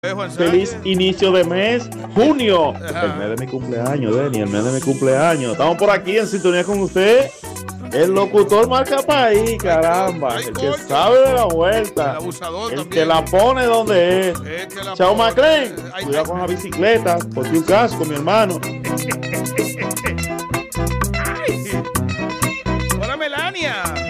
Feliz inicio de mes, junio, el mes de mi cumpleaños, Denny, el mes de mi cumpleaños. Estamos por aquí en sintonía con usted, el locutor marca país, caramba, el que sabe de la vuelta, el que la pone donde es. Chao, Maclen, cuidado con la bicicleta, ponte un casco, mi hermano. Hola, Melania.